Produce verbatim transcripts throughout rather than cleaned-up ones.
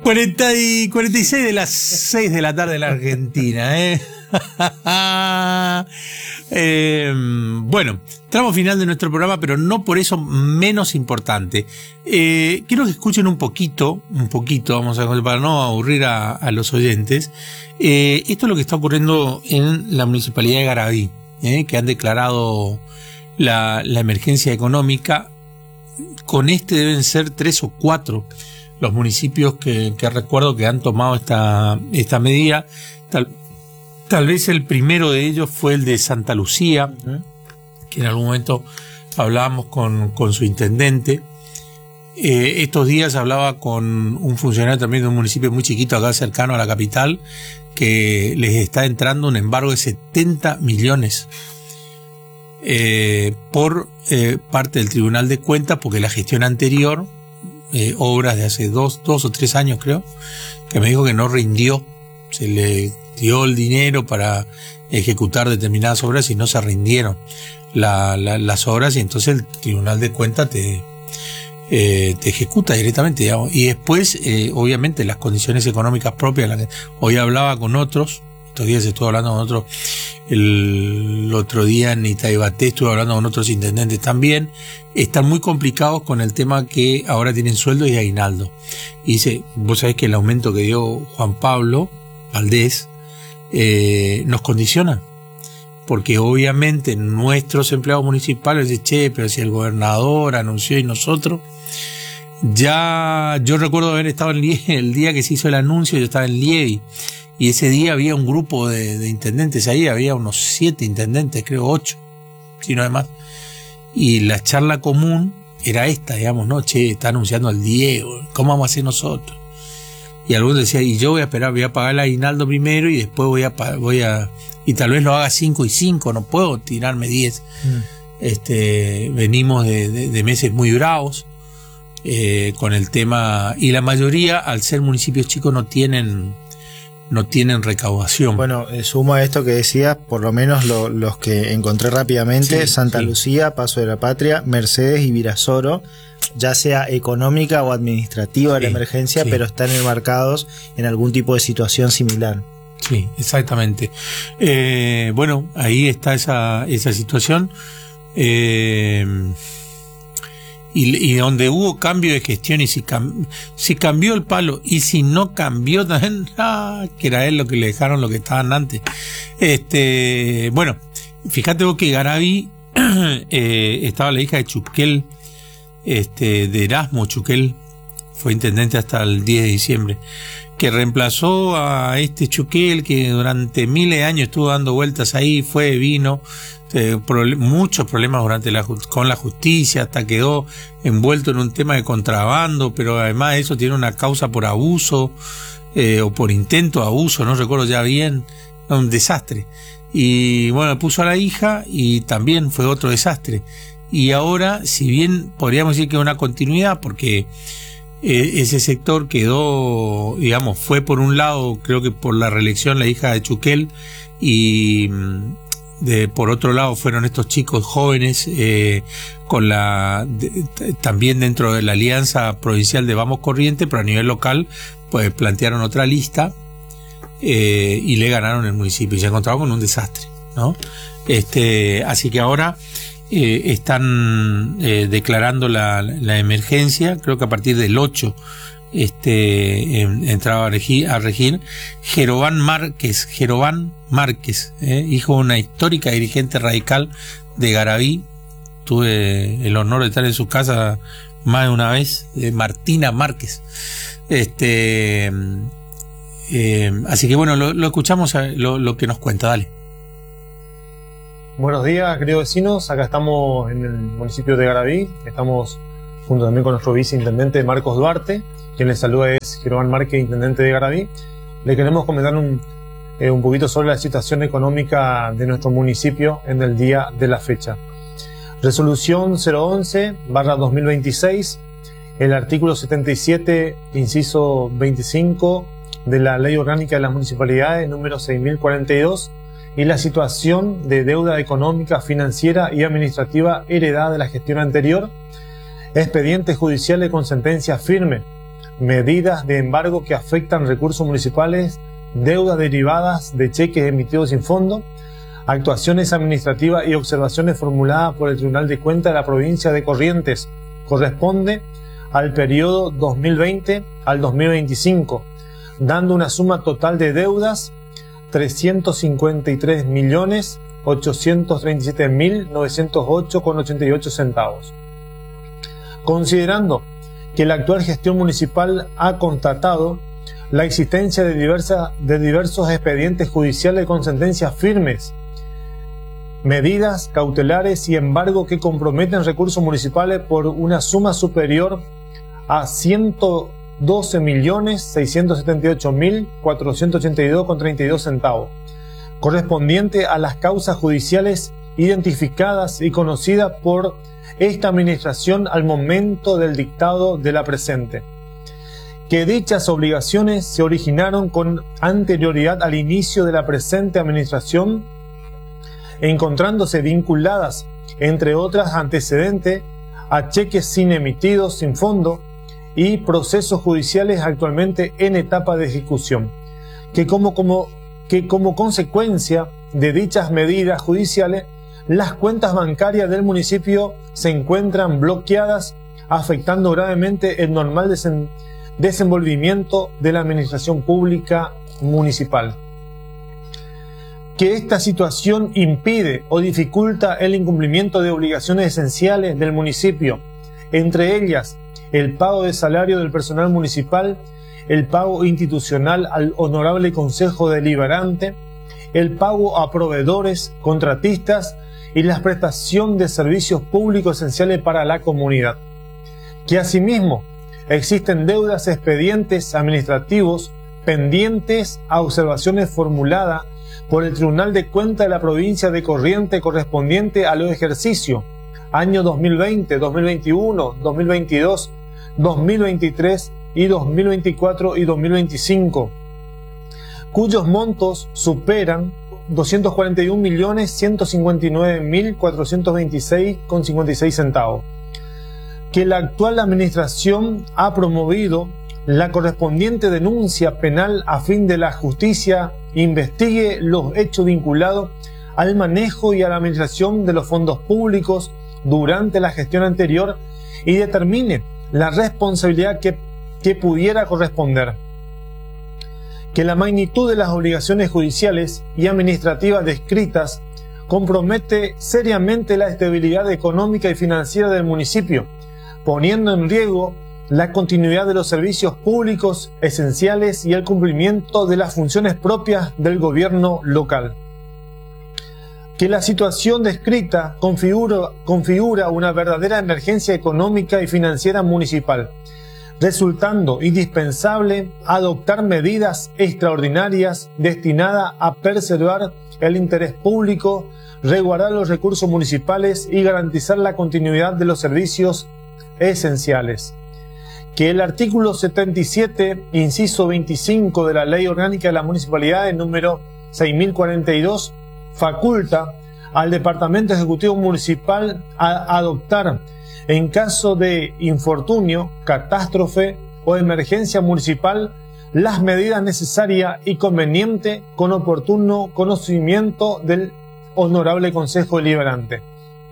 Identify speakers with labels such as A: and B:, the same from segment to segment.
A: cuarenta y cuarenta y seis de las seis de la tarde en la Argentina, ¿eh? eh bueno, tramo final de nuestro programa, pero no por eso menos importante. Eh, quiero que escuchen un poquito, un poquito, vamos a para no aburrir a, a los oyentes. Eh, esto es lo que está ocurriendo en la municipalidad de Garaví, eh, que han declarado la, la emergencia económica. Con este deben ser tres o cuatro los municipios que, que recuerdo que han tomado esta, esta medida. Tal, tal vez el primero de ellos fue el de Santa Lucía, ¿eh? que en algún momento hablábamos con, con su intendente. Eh, estos días hablaba con un funcionario también de un municipio muy chiquito acá cercano a la capital, que les está entrando un embargo de setenta millones eh, por eh, parte del Tribunal de Cuentas, porque la gestión anterior, eh, obras de hace dos, dos o tres años creo, que me dijo que no rindió, se le dio el dinero para ejecutar determinadas obras y no se rindieron la, la, las obras, y entonces el Tribunal de Cuentas te, eh, te ejecuta directamente, digamos. Y después, eh, obviamente, las condiciones económicas propias. La que, hoy hablaba con otros, estos días estuve hablando con otros, el otro día en Itaibaté estuve hablando con otros intendentes también, están muy complicados con el tema que ahora tienen sueldo y aguinaldo. Y dice, vos sabés que el aumento que dio Juan Pablo Valdés eh, nos condiciona, porque obviamente nuestros empleados municipales dicen, che, pero si el gobernador anunció y nosotros, ya yo recuerdo haber estado en Lievi, el día que se hizo el anuncio, yo estaba en Lievi, y ese día había un grupo de, de intendentes ahí, había unos siete intendentes, creo ocho, si no es más, y la charla común era esta, digamos, no, che, está anunciando el Diego, ¿cómo vamos a hacer nosotros? Y algunos decían, y yo voy a esperar, voy a pagar el aguinaldo primero y después voy a, voy a, y tal vez lo haga cinco y cinco, no puedo tirarme diez. Mm. Este, venimos de, de, de meses muy bravos, eh, con el tema, y la mayoría, al ser municipios chicos, no tienen, no tienen recaudación.
B: Bueno, eh, sumo a esto que decías, por lo menos lo, los que encontré rápidamente, sí, Santa sí. Lucía, Paso de la Patria, Mercedes y Virasoro, ya sea económica o administrativa de sí, la emergencia, sí. pero están enmarcados en algún tipo de situación similar.
A: Sí, exactamente. Eh, bueno, ahí está esa, esa situación. Eh, y, y donde hubo cambio de gestión, y si, cam, si cambió el palo, y si no cambió también, ah, que era él lo que le dejaron lo que estaban antes. Este, bueno, fíjate vos que Garaví, eh, estaba la hija de Chuquel, este, de Erasmo Chuquel, fue intendente hasta el diez de diciembre, que reemplazó a este Chuquel, que durante miles de años estuvo dando vueltas ahí, fue, vino, eh, pro, muchos problemas durante la, con la justicia, hasta quedó envuelto en un tema de contrabando, pero además de eso tiene una causa por abuso, eh, o por intento de abuso, no recuerdo ya bien, un desastre. Y bueno, puso a la hija y también fue otro desastre. Y ahora, si bien podríamos decir que es una continuidad, porque eh, ese sector quedó, digamos, fue por un lado, creo que por la reelección la hija de Chuquel, y de, por otro lado fueron estos chicos jóvenes, eh, con la de, también dentro de la alianza provincial de Vamos Corriente, pero a nivel local, pues plantearon otra lista, eh, y le ganaron el municipio, y se encontraron con un desastre, ¿no? Este, así que ahora Eh, están eh, declarando la, la emergencia, creo que a partir del ocho este, eh, entraba a regir, a regir Jeroban Márquez, Jeroban Márquez, eh, hijo de una histórica dirigente radical de Garaví. Tuve el honor de estar en su casa más de una vez, eh, Martina Márquez. Este, eh, así que bueno, lo, lo escuchamos, lo, lo que nos cuenta, dale.
C: Buenos días, queridos vecinos. Acá estamos en el municipio de Garaví. Estamos junto también con nuestro viceintendente Marcos Duarte. Quien les saluda es Jeroban Márquez, intendente de Garaví. Le queremos comentar un, eh, un poquito sobre la situación económica de nuestro municipio en el día de la fecha. Resolución cero once barra dos mil veintiséis, el artículo setenta y siete, inciso veinticinco de la Ley Orgánica de las Municipalidades número seis mil cuarenta y dos, y la situación de deuda económica, financiera y administrativa heredada de la gestión anterior, expedientes judiciales con sentencia firme medidas de embargo que afectan recursos municipales, deudas derivadas de cheques emitidos sin fondo, actuaciones administrativas y observaciones formuladas por el Tribunal de Cuentas de la provincia de Corrientes. Corresponde al periodo dos mil veinte al dos mil veinticinco, dando una suma total de deudas trescientos cincuenta y tres millones ochocientos treinta y siete mil novecientos ocho con ochenta y ocho centavos. Considerando que la actual gestión municipal ha constatado la existencia de, diversas, de diversos expedientes judiciales con sentencias firmes, medidas cautelares y embargo que comprometen recursos municipales por una suma superior a ciento doce millones seiscientos setenta y ocho mil cuatrocientos ochenta y dos con treinta y dos centavos, correspondiente a las causas judiciales identificadas y conocidas por esta administración al momento del dictado de la presente, que dichas obligaciones se originaron con anterioridad al inicio de la presente administración, encontrándose vinculadas, entre otras antecedentes, a cheques sin emitidos sin fondo y procesos judiciales actualmente en etapa de ejecución, que como, como, que como consecuencia de dichas medidas judiciales, las cuentas bancarias del municipio se encuentran bloqueadas, afectando gravemente el normal desen, desenvolvimiento de la administración pública municipal. Que esta situación impide o dificulta el incumplimiento de obligaciones esenciales del municipio, entre ellas el pago de salario del personal municipal, el pago institucional al Honorable Consejo Deliberante, el pago a proveedores, contratistas y la prestación de servicios públicos esenciales para la comunidad. Que asimismo existen deudas, expedientes administrativos pendientes a observaciones formuladas por el Tribunal de Cuentas de la provincia de Corrientes correspondiente a los ejercicios año dos mil veinte, dos mil veintiuno, dos mil veintidós, dos mil veintitrés y dos mil veinticuatro y dos mil veinticinco, cuyos montos superan doscientos cuarenta y un millones ciento cincuenta y nueve mil cuatrocientos veintiséis con cincuenta y seis centavos. Que la actual administración ha promovido la correspondiente denuncia penal a fin de la justicia investigue los hechos vinculados al manejo y a la administración de los fondos públicos durante la gestión anterior y determine la responsabilidad que, que pudiera corresponder. Que la magnitud de las obligaciones judiciales y administrativas descritas compromete seriamente la estabilidad económica y financiera del municipio, poniendo en riesgo la continuidad de los servicios públicos esenciales y el cumplimiento de las funciones propias del gobierno local. Que la situación descrita configura, configura una verdadera emergencia económica y financiera municipal, resultando indispensable adoptar medidas extraordinarias destinadas a preservar el interés público, resguardar los recursos municipales y garantizar la continuidad de los servicios esenciales. Que el artículo setenta y siete, inciso veinticinco de la Ley Orgánica de la Municipalidad, número seis mil cuarenta y dos, faculta al Departamento Ejecutivo Municipal a adoptar, en caso de infortunio, catástrofe o emergencia municipal, las medidas necesarias y convenientes con oportuno conocimiento del Honorable Consejo Deliberante.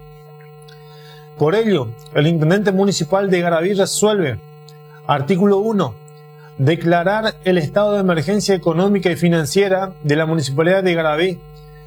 C: Por ello, el Intendente Municipal de Garaví resuelve: artículo uno. Declarar el estado de emergencia económica y financiera de la Municipalidad de Garaví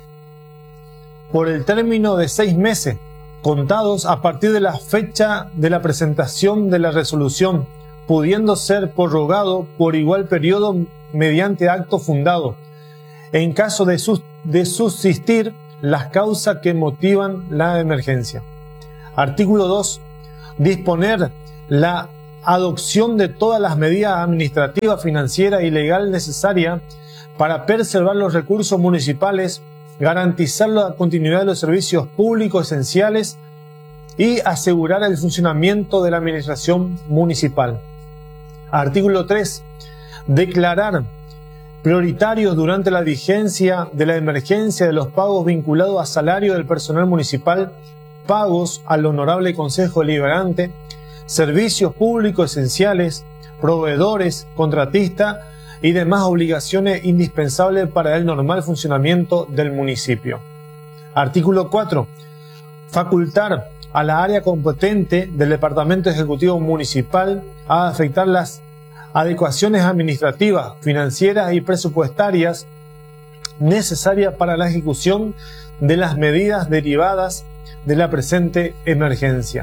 C: por el término de seis meses, contados a partir de la fecha de la presentación de la resolución, pudiendo ser prorrogado por igual periodo mediante acto fundado, en caso de, sus, de subsistir las causas que motivan la emergencia. Artículo dos. Disponer la adopción de todas las medidas administrativas, financieras y legales necesarias para preservar los recursos municipales, garantizar la continuidad de los servicios públicos esenciales y asegurar el funcionamiento de la administración municipal. Artículo tres. Declarar prioritarios durante la vigencia de la emergencia de los pagos vinculados a salario del personal municipal, pagos al Honorable Consejo Deliberante, servicios públicos esenciales, proveedores, contratistas y demás obligaciones indispensables para el normal funcionamiento del municipio. Artículo cuatro. Facultar a la área competente del Departamento Ejecutivo Municipal a afectar las adecuaciones administrativas, financieras y presupuestarias necesarias para la ejecución de las medidas derivadas de la presente emergencia.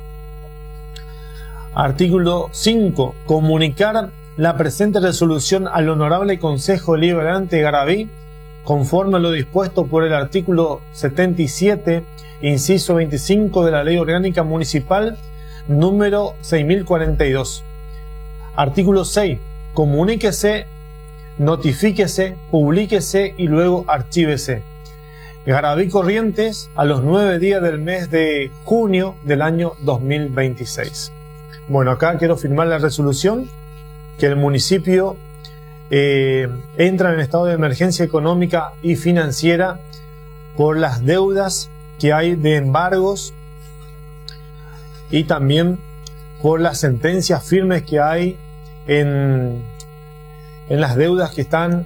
C: Artículo cinco. Comunicar la presente resolución al Honorable Consejo Deliberante de Garaví, conforme a lo dispuesto por el artículo setenta y siete, inciso veinticinco de la Ley Orgánica Municipal número seis mil cuarenta y dos. Artículo seis. Comuníquese, notifíquese, publíquese y luego archívese. Garaví Corrientes, a los nueve días del mes de junio del año dos mil veintiséis. Bueno, acá quiero firmar la resolución que el municipio eh, entra en estado de emergencia económica y financiera por las deudas que hay de embargos y también por las sentencias firmes que hay en, en las deudas que están.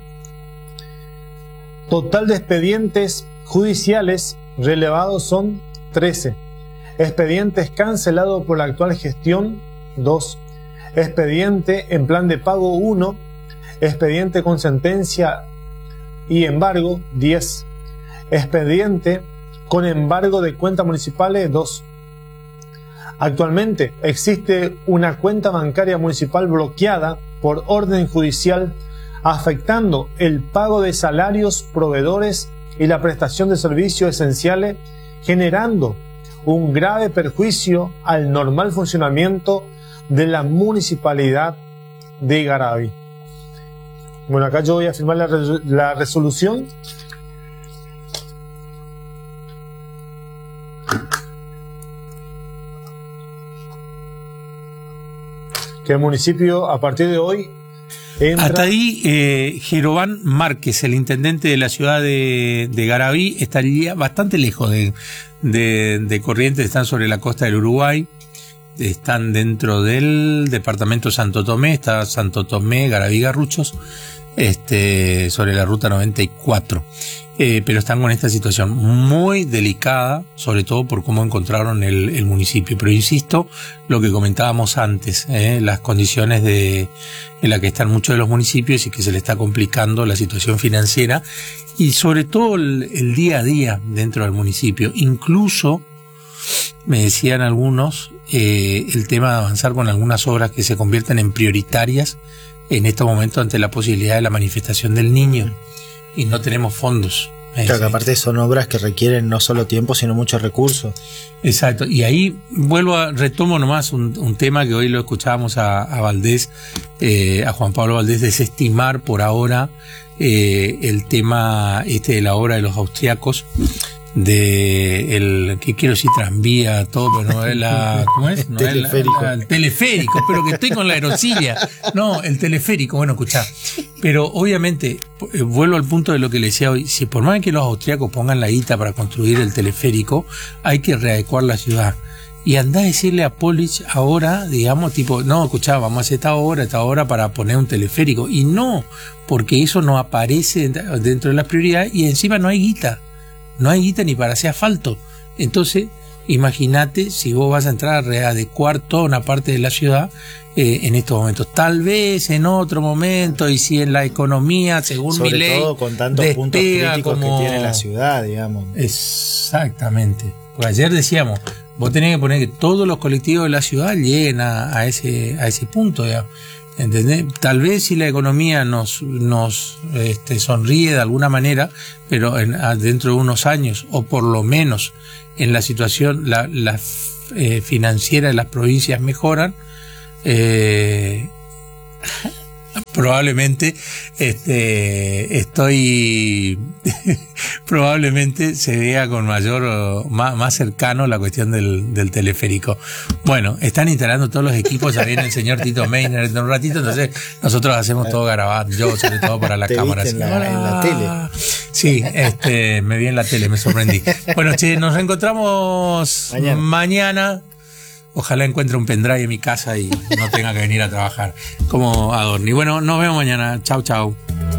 C: Total de expedientes judiciales relevados son trece. Expedientes cancelados por la actual gestión, dos. Expediente en plan de pago, uno. Expediente con sentencia y embargo, diez. Expediente con embargo de cuentas municipales, dos. Actualmente existe una cuenta bancaria municipal bloqueada por orden judicial, afectando el pago de salarios, proveedores y la prestación de servicios esenciales, generando un grave perjuicio al normal funcionamiento de la municipalidad de Garaví. Bueno, acá yo voy a firmar la, la resolución. Que el municipio a partir de hoy entra...
A: Hasta ahí eh, Jerovan Márquez, el intendente de la ciudad de, de Garaví, estaría bastante lejos de, de, de Corrientes. Están sobre la costa del Uruguay, están dentro del departamento Santo Tomé, está Santo Tomé, Garaví, Garruchos, este, sobre la ruta noventa y cuatro. Eh, pero están con esta situación muy delicada, sobre todo por cómo encontraron el, el municipio. Pero insisto, lo que comentábamos antes, eh, las condiciones de, en las que están muchos de los municipios y que se le está complicando la situación financiera y sobre todo el, el día a día dentro del municipio. Incluso, me decían algunos, eh, el tema de avanzar con algunas obras que se convierten en prioritarias en este momento ante la posibilidad de la manifestación del niño. Y no tenemos fondos.
B: Claro, que aparte son obras que requieren no solo tiempo, sino muchos recursos.
A: Exacto. Y ahí vuelvo a, retomo nomás un, un tema que hoy lo escuchábamos a, a Valdés, eh, a Juan Pablo Valdés, desestimar por ahora eh, el tema este de la obra de los austriacos, de el, que quiero decir tranvía, todo, pero no es la, ¿cómo es? No
B: teleférico.
A: Es la, la, el teleférico, pero que estoy con la aerosilla. No, el teleférico, bueno, escuchá. Pero obviamente, eh, vuelvo al punto de lo que le decía hoy, si por más que los austríacos pongan la guita para construir el teleférico, hay que readecuar la ciudad. Y andá a decirle a Polich ahora, digamos, tipo, no, escuchá, vamos a hacer esta obra, esta obra para poner un teleférico. Y no, porque eso no aparece dentro de las prioridades y encima no hay guita. No hay guita ni para hacer asfalto. Entonces, imagínate si vos vas a entrar a readecuar toda una parte de la ciudad eh, en estos momentos. Tal vez en otro momento, y si en la economía, según mi ley,
B: sobre todo con tantos puntos críticos como... que tiene la ciudad, digamos.
A: Exactamente. Pues ayer decíamos, vos tenés que poner que todos los colectivos de la ciudad lleguen a, a ese a ese punto, digamos. ¿Entendés? Tal vez si la economía nos nos este, sonríe de alguna manera, pero en, a, dentro de unos años, o por lo menos en la situación la, la eh, financiera de las provincias mejoran, eh, probablemente este estoy probablemente se vea con mayor más, más cercano la cuestión del, del teleférico. Bueno, están instalando todos los equipos, ya viene el señor Tito Meiner en un ratito, entonces nosotros hacemos todo garabato, yo sobre todo para las cámaras.
B: En la, en la tele.
A: Sí, este me vi en la tele, me sorprendí. Bueno, che, nos reencontramos mañana. mañana Ojalá encuentre un pendrive en mi casa y no tenga que venir a trabajar como Adorni. Bueno, nos vemos mañana. Chau, chau.